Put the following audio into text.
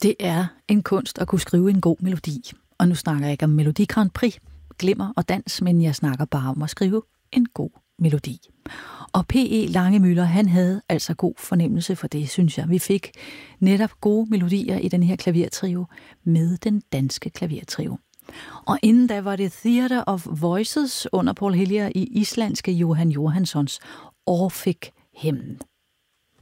Det er en kunst at kunne skrive en god melodi. Og nu snakker jeg ikke om Melodi Grand Prix, glimmer og dans, men jeg snakker bare om at skrive en god melodi. Og P.E. Langemøller, han havde altså god fornemmelse for det, synes jeg. Vi fik netop gode melodier i den her klavertrio med den danske klavertrio. Og inden da var det Theatre of Voices under Paul Hillier i islandske Jóhann Jóhannssons Orphic Hymn.